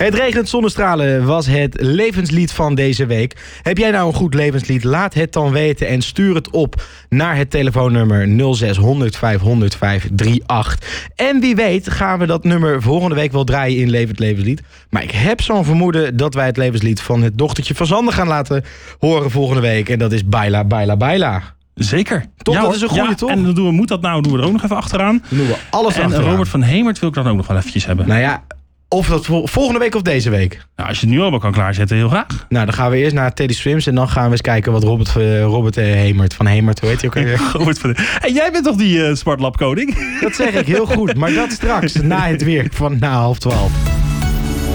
Het regent zonnestralen was het levenslied van deze week. Heb jij nou een goed levenslied? Laat het dan weten en stuur het op naar het telefoonnummer 0600 500 538. En wie weet gaan we dat nummer volgende week wel draaien in Levend Levenslied. Maar ik heb zo'n vermoeden dat wij het levenslied van het dochtertje van Sander gaan laten horen volgende week. En dat is Baila, Baila, Baila. Zeker. Toch, dat is een goeie, toch? En dan doen we er ook nog even achteraan. Dan doen we alles en achteraan. Robert van Hemert wil ik dan ook nog wel eventjes hebben. Nou ja, of dat volgende week of deze week. Nou, als je het nu al kan klaarzetten, heel graag. Nou, dan gaan we eerst naar Teddy Swims en dan gaan we eens kijken wat Robert Hemert van Hemert, hoe heet hij ook alweer? En jij bent toch die Smartlab koning? Dat zeg ik heel goed, maar dat straks na het weer van na 11:30.